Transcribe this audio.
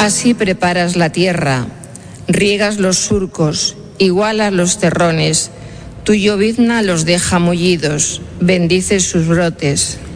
Así preparas la tierra, riegas los surcos, igualas los terrones, tu llovizna los deja mullidos, bendices sus brotes.